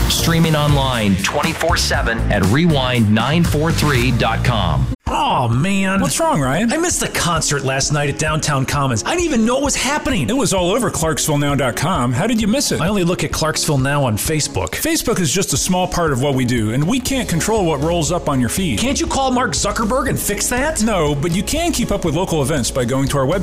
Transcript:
Streaming online 24/7 at rewind943.com. Oh, man. What's wrong, Ryan? I missed the concert last night at Downtown Commons. I didn't even know it was happening. It was all over ClarksvilleNow.com. How did you miss it? I only look at Clarksville Now on Facebook. Facebook is just a small part of what we do, and we can't control what rolls up on your feed. Can't you call Mark Zuckerberg and fix that? No, but you can keep up with local events by going to our website.